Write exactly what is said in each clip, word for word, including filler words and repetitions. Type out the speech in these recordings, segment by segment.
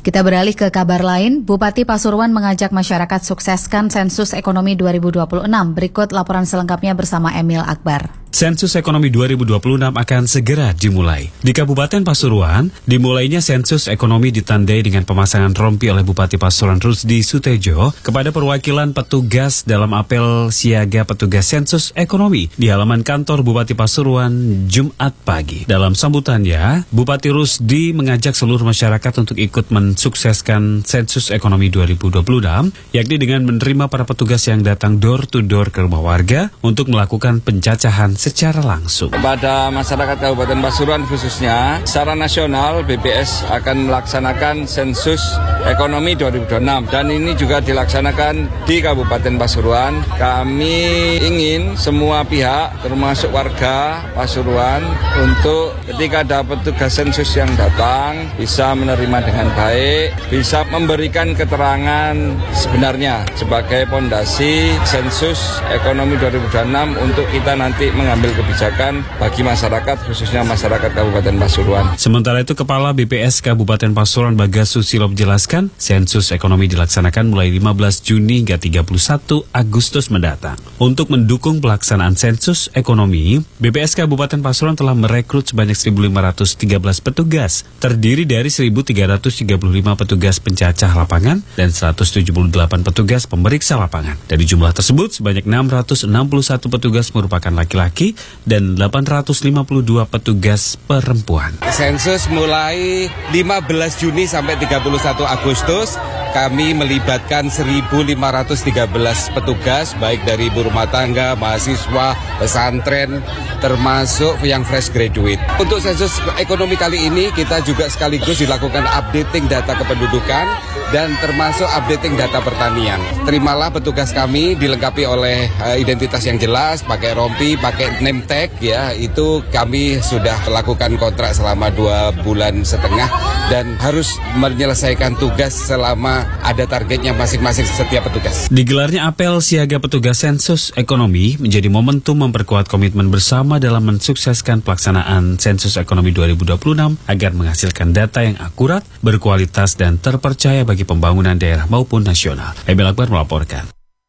Kita beralih ke kabar lain, Bupati Pasuruan mengajak masyarakat sukseskan sensus ekonomi dua ribu dua puluh enam. Berikut laporan selengkapnya bersama Emil Akbar. Sensus ekonomi dua ribu dua puluh enam akan segera dimulai. Di Kabupaten Pasuruan, dimulainya sensus ekonomi ditandai dengan pemasangan rompi oleh Bupati Pasuruan Rusdi Sutejo kepada perwakilan petugas dalam apel siaga petugas sensus ekonomi di halaman kantor Bupati Pasuruan Jumat pagi. Dalam sambutannya, Bupati Rusdi mengajak seluruh masyarakat untuk ikut mensukseskan sensus ekonomi dua ribu dua puluh enam, yakni dengan menerima para petugas yang datang door to door ke rumah warga untuk melakukan pencacahan secara langsung. Kepada masyarakat Kabupaten Pasuruan khususnya, secara nasional B P S akan melaksanakan sensus ekonomi dua ribu dua puluh enam dan ini juga dilaksanakan di Kabupaten Pasuruan. Kami ingin semua pihak termasuk warga Pasuruan untuk ketika ada petugas sensus yang datang bisa menerima dengan baik, bisa memberikan keterangan sebenarnya sebagai pondasi sensus ekonomi dua ribu dua puluh enam untuk kita nanti mengambil kebijakan bagi masyarakat, khususnya masyarakat Kabupaten Pasuruan. Sementara itu, Kepala B P S Kabupaten Pasuruan Bagas Susilo menjelaskan, sensus ekonomi dilaksanakan mulai lima belas Juni hingga tiga puluh satu Agustus mendatang. Untuk mendukung pelaksanaan sensus ekonomi, B P S Kabupaten Pasuruan telah merekrut sebanyak seribu lima ratus tiga belas petugas, terdiri dari seribu tiga ratus tiga puluh lima petugas pencacah lapangan dan seratus tujuh puluh delapan petugas pemeriksa lapangan. Dari jumlah tersebut, sebanyak enam ratus enam puluh satu petugas merupakan laki-laki dan delapan ratus lima puluh dua petugas perempuan. Sensus mulai lima belas Juni sampai tiga puluh satu Agustus. Kami melibatkan seribu lima ratus tiga belas petugas, baik dari ibu rumah tangga, mahasiswa, pesantren, termasuk yang fresh graduate. Untuk sensus ekonomi kali ini, kita juga sekaligus dilakukan updating data kependudukan dan termasuk updating data pertanian. Terimalah petugas kami dilengkapi oleh uh, identitas yang jelas, pakai rompi, pakai name tag, ya, itu kami sudah lakukan kontrak selama dua bulan setengah dan harus menyelesaikan tugas selama ada targetnya masing-masing setiap petugas. Digelarnya apel siaga petugas sensus ekonomi menjadi momentum memperkuat komitmen bersama dalam mensukseskan pelaksanaan sensus ekonomi dua ribu dua puluh enam agar menghasilkan data yang akurat, berkualitas dan terpercaya bagi pembangunan daerah maupun nasional. Emil Akbar melaporkan.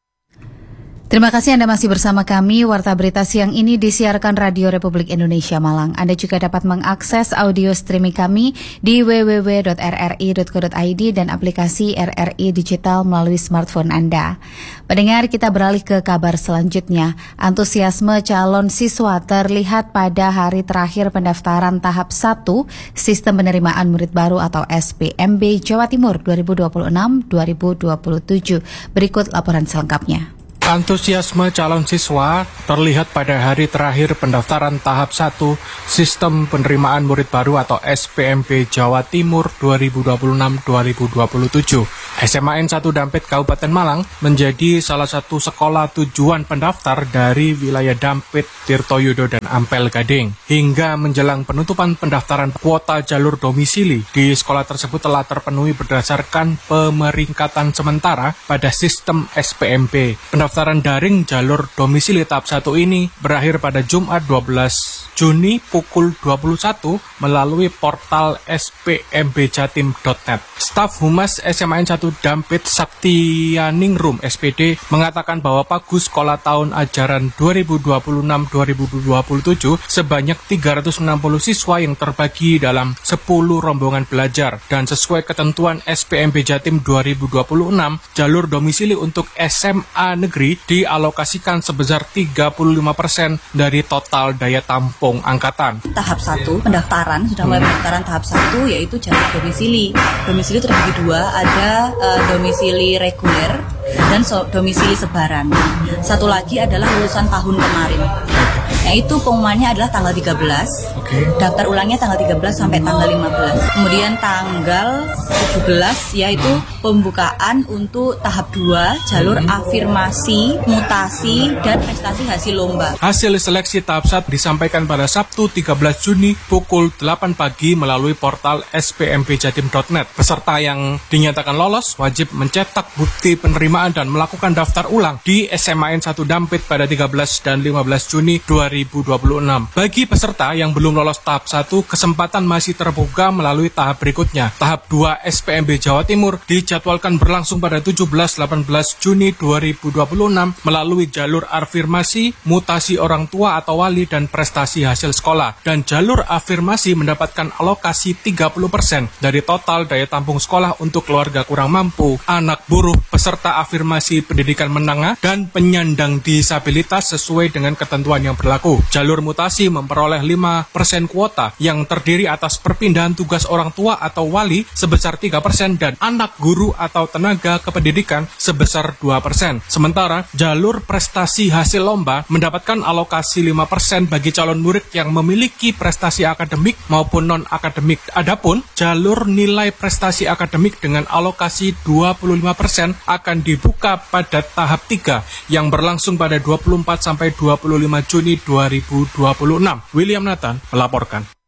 Terima kasih Anda masih bersama kami. Warta Berita Siang ini disiarkan Radio Republik Indonesia Malang. Anda juga dapat mengakses audio streaming kami di w w w dot r r i dot co dot i d dan aplikasi R R I Digital melalui smartphone Anda. Pendengar, kita beralih ke kabar selanjutnya. Antusiasme calon siswa terlihat pada hari terakhir pendaftaran tahap satu Sistem Penerimaan Murid Baru atau S P M B Jawa Timur dua ribu dua puluh enam dua ribu dua puluh tujuh. Berikut laporan selengkapnya. Antusiasme calon siswa terlihat pada hari terakhir pendaftaran tahap satu Sistem Penerimaan Murid Baru atau S P M B Jawa Timur dua ribu dua puluh enam dua ribu dua puluh tujuh. S M A N satu Dampit Kabupaten Malang menjadi salah satu sekolah tujuan pendaftar dari wilayah Dampit, Tirtoyudo, dan Ampel Gading. Hingga menjelang penutupan pendaftaran, kuota jalur domisili di sekolah tersebut telah terpenuhi berdasarkan pemeringkatan sementara pada sistem S P M B. Pendaftaran daring jalur domisili tahap satu ini berakhir pada Jumat dua belas Juni pukul dua puluh satu melalui portal s p m b jatim dot net. Staf Humas S M A N satu Dampit Saktianingrum S P D mengatakan bahwa pagu sekolah tahun ajaran dua ribu dua puluh enam dua ribu dua puluh tujuh sebanyak tiga ratus enam puluh siswa yang terbagi dalam sepuluh rombongan belajar dan sesuai ketentuan S P M B Jatim dua ribu dua puluh enam, jalur domisili untuk S M A negeri dialokasikan sebesar tiga puluh lima persen dari total daya tampung angkatan. Tahap satu pendaftaran, sudah mulai pendaftaran tahap satu yaitu jalur domisili. Domisili terbagi dua, ada uh, domisili reguler dan so, domisili sebaran. Satu lagi adalah lulusan tahun kemarin. Yaitu pengumumannya adalah tanggal tiga belas, okay. Daftar ulangnya tanggal tiga belas sampai tanggal lima belas. Kemudian tanggal tujuh belas yaitu pembukaan untuk tahap dua, jalur afirmasi, mutasi, dan prestasi hasil lomba. Hasil seleksi tahap satu disampaikan pada Sabtu tiga belas Juni pukul delapan pagi melalui portal s p m b jatim dot net. Peserta yang dinyatakan lolos wajib mencetak bukti penerimaan dan melakukan daftar ulang di S M A N satu Dampit pada tiga belas dan lima belas Juni dua ribu dua puluh enam. Bagi peserta yang belum lolos tahap satu, kesempatan masih terbuka melalui tahap berikutnya. Tahap dua S P M B Jawa Timur dijadwalkan berlangsung pada tujuh belas sampai delapan belas Juni dua ribu dua puluh enam melalui jalur afirmasi, mutasi orang tua atau wali, dan prestasi hasil sekolah. Dan jalur afirmasi mendapatkan alokasi tiga puluh persen dari total daya tampung sekolah untuk keluarga kurang mampu, anak buruh, peserta afirmasi pendidikan menengah, dan penyandang disabilitas sesuai dengan ketentuan yang berlaku. Jalur mutasi memperoleh lima persen kuota yang terdiri atas perpindahan tugas orang tua atau wali sebesar tiga persen dan anak guru atau tenaga kependidikan sebesar dua persen. Sementara jalur prestasi hasil lomba mendapatkan alokasi lima persen bagi calon murid yang memiliki prestasi akademik maupun non-akademik. Adapun jalur nilai prestasi akademik dengan alokasi dua puluh lima persen akan dibuka pada tahap tiga yang berlangsung pada dua puluh empat sampai dua puluh lima Juni dua ribu dua puluh enam. William Nathan melaporkan.